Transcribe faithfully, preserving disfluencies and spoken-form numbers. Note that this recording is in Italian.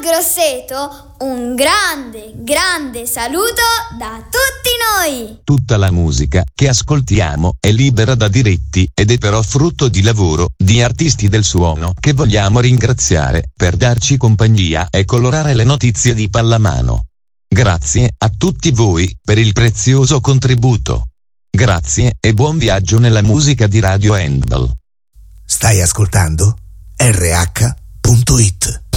Grosseto un grande, grande saluto da tutti noi! Tutta la musica che ascoltiamo è libera da diritti ed è però frutto di lavoro di artisti del suono che vogliamo ringraziare per darci compagnia e colorare le notizie di pallamano. Grazie a tutti voi per il prezioso contributo. Grazie e buon viaggio nella musica di Radio Handball. Stai ascoltando R H punto it.